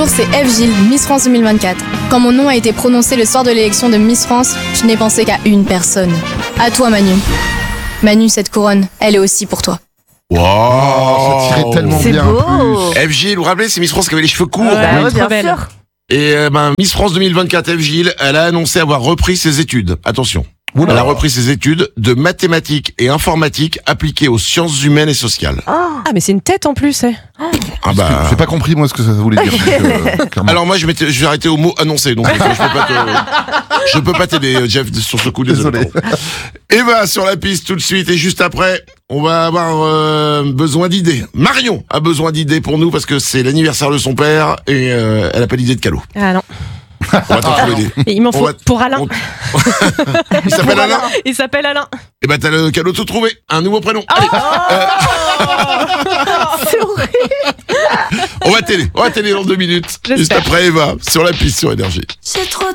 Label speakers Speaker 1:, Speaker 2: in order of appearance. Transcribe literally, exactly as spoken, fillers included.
Speaker 1: Bonjour, c'est Eve Gilles, Miss France deux mille vingt-quatre. Quand mon nom a été prononcé le soir de l'élection de Miss France, je n'ai pensé qu'à une personne. À toi, Manu. Manu, cette couronne, elle est aussi pour toi.
Speaker 2: Wow,
Speaker 3: ça tirait tellement
Speaker 4: C'est
Speaker 3: bien.
Speaker 4: beau.
Speaker 3: En plus.
Speaker 2: F Gilles, vous vous rappelez, c'est Miss France qui avait les cheveux courts.
Speaker 4: Bah
Speaker 5: Ouais,
Speaker 4: ouais,
Speaker 5: trop
Speaker 4: bien
Speaker 5: belle.
Speaker 4: sûr.
Speaker 2: Et euh, ben, Miss France deux mille vingt-quatre, F Gilles, elle a annoncé avoir repris ses études. Attention.
Speaker 3: Oula.
Speaker 2: Elle a repris ses études de mathématiques et informatique appliquées aux sciences humaines et sociales.
Speaker 5: Ah, mais c'est une tête en plus. eh.
Speaker 2: Ah bah.
Speaker 3: J'ai pas compris moi ce que ça voulait dire. donc, euh, clairement.
Speaker 2: Alors moi je m'étais, je vais arrêter au mot annoncé, donc euh, je peux pas te, je peux pas t'aider, euh, Jeff, sur ce coup. Désolé.
Speaker 3: Désolé.
Speaker 2: Eva sur la piste tout de suite et juste après, on va avoir euh, besoin d'idées. Marion a besoin d'idées pour nous parce que c'est l'anniversaire de son père et euh, elle a pas d'idée de cadeau.
Speaker 5: Ah non.
Speaker 2: On va t'en trouver des.
Speaker 5: Et il m'en
Speaker 2: On
Speaker 5: faut
Speaker 2: va-
Speaker 5: pour Alain.
Speaker 2: on- Il s'appelle Alain.
Speaker 5: Il s'appelle Alain.
Speaker 2: Et ben t'as le cadeau tout trouvé, un nouveau prénom. Allez,
Speaker 4: C'est horrible.
Speaker 2: on va télé, on va télé dans deux minutes.
Speaker 5: J'espère.
Speaker 2: Juste après Eva sur la piste sur Énergie.
Speaker 6: C'est trop